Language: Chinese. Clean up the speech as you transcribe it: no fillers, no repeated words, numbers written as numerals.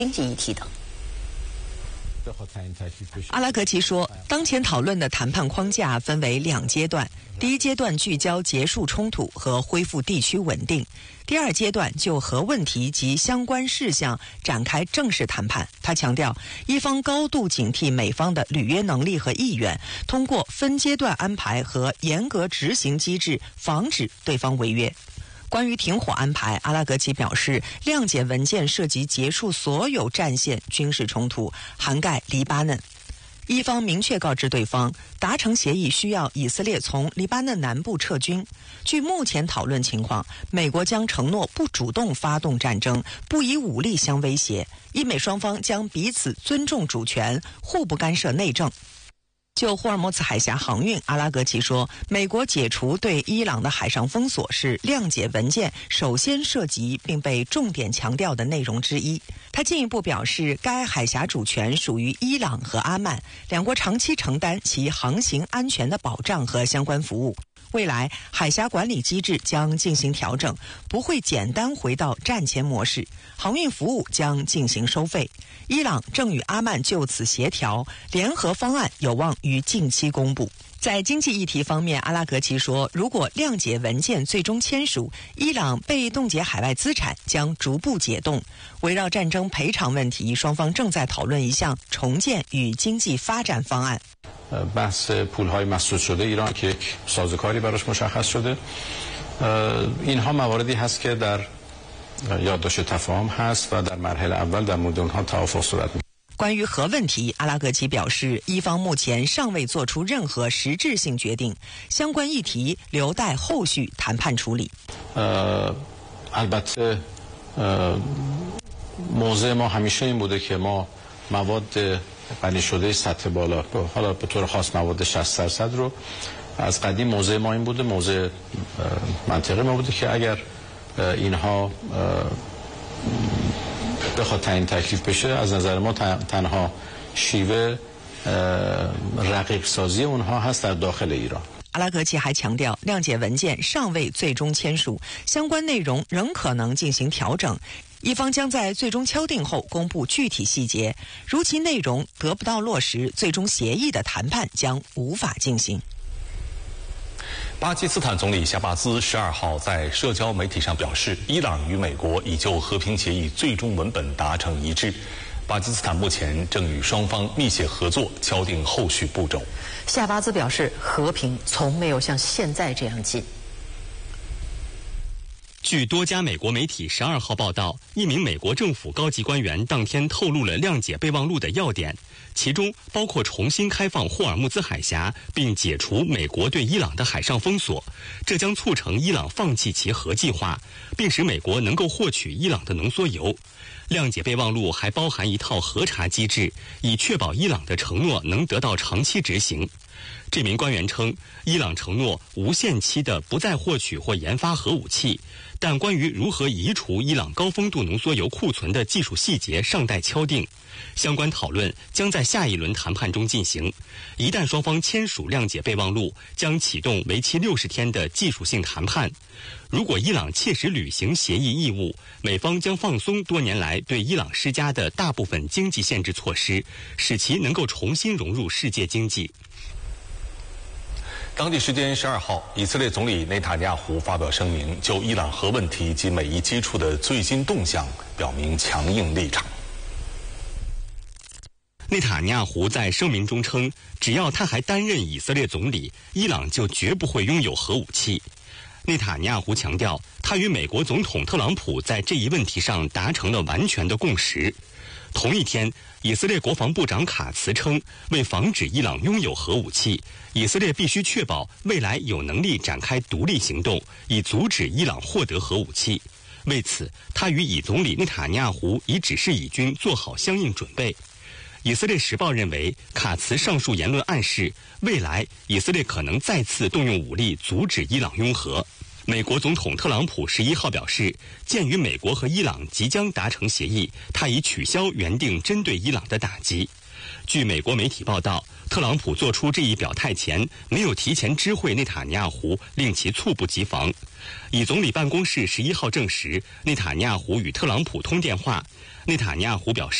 经济议题等。 阿拉格齐说，当前讨论的谈判框架分为2阶段，第一阶段聚焦结束冲突和恢复地区稳定，第二阶段就核问题及相关事项展开正式谈判。他强调，一方高度警惕美方的履约能力和意愿，通过分阶段安排和严格执行机制防止对方违约。关于停火安排，阿拉格齐表示，谅解文件涉及结束所有战线军事冲突，涵盖黎巴嫩。一方明确告知对方，达成协议需要以色列从黎巴嫩南部撤军。据目前讨论情况，美国将承诺不主动发动战争，不以武力相威胁，伊美双方将彼此尊重主权，互不干涉内政。就霍尔木兹海峡航运，阿拉格齐说，美国解除对伊朗的海上封锁是谅解文件首先涉及并被重点强调的内容之一。他进一步表示，该海峡主权属于伊朗和阿曼，两国长期承担其航行安全的保障和相关服务。未来海峡管理机制将进行调整，不会简单回到战前模式，航运服务将进行收费。伊朗正与阿曼就此协调，联合方案有望于近期公布。在经济议题方面，阿拉格齐说，如果谅解文件最终签署，伊朗被冻结海外资产将逐步解冻。围绕战争赔偿问题，双方正在讨论一项重建与经济发展方案。 بحث پول‌های مسدود شده ایران که یک سازوکاری براش مشخص شده اینها مواردی هست که در یادداشت تفاهم هست و در مرحله اول در مورد اونها توافق صورت می‌گیرد。 关于核问题，阿拉格齐表示，伊方目前尚未做出任何实质性决定，相关议题留待后续谈判处理。 البته موضع ما همیشه این بوده که ما مواد غنی شده سطح بالا حالا به طور خاص مواد 60% رو از قدیم موضع ما این بوده، موضع منطقه ما بوده که اگر اینها بخواد تعیین تکلیف بشه، از نظر ما تنها شیوه رقیق سازی اونها هست در داخل ایران。 阿拉格齐还强调，谅解文件尚未最终签署，相关内容仍可能进行调整。一方将在最终敲定后公布具体细节，如其内容得不到落实，最终协议的谈判将无法进行。 巴基斯坦总理夏巴兹12号在社交媒体上表示，伊朗与美国已就和平协议最终文本达成一致。巴基斯坦目前正与双方密切合作，敲定后续步骤。 夏巴兹表示，和平从没有像现在这样近。 据多家美国媒体12号报道，一名美国政府高级官员当天透露了谅解备忘录的要点，其中包括重新开放霍尔木兹海峡，并解除美国对伊朗的海上封锁，这将促成伊朗放弃其核计划，并使美国能够获取伊朗的浓缩铀。谅解备忘录还包含一套核查机制，以确保伊朗的承诺能得到长期执行。这名官员称，伊朗承诺无限期的不再获取或研发核武器，但关于如何移除伊朗高丰度浓缩铀库存的技术细节尚待敲定。相关讨论将在下一轮谈判中进行。一旦双方签署谅解备忘录，将启动为期60天的技术性谈判。如果伊朗切实履行协议义务，美方将放松多年来对伊朗施加的大部分经济限制措施，使其能够重新融入世界经济。 当地时间12号，以色列总理内塔尼亚胡发表声明，就伊朗核问题及美伊接触的最新动向表明强硬立场。 内塔尼亚胡在声明中称，只要他还担任以色列总理，伊朗就绝不会拥有核武器。内塔尼亚胡强调，他与美国总统特朗普在这一问题上达成了完全的共识。同一天，以色列国防部长卡茨称，为防止伊朗拥有核武器，以色列必须确保未来有能力展开独立行动，以阻止伊朗获得核武器。为此，他与以总理内塔尼亚胡已指示以军做好相应准备。以色列时报认为，卡茨上述言论暗示，未来以色列可能再次动用武力阻止伊朗拥核。美国总统特朗普11号表示，鉴于美国和伊朗即将达成协议，他已取消原定针对伊朗的打击。据美国媒体报道，特朗普做出这一表态前，没有提前知会内塔尼亚胡，令其猝不及防。以总理办公室11号证实，内塔尼亚胡与特朗普通电话。 内塔尼亚胡表示。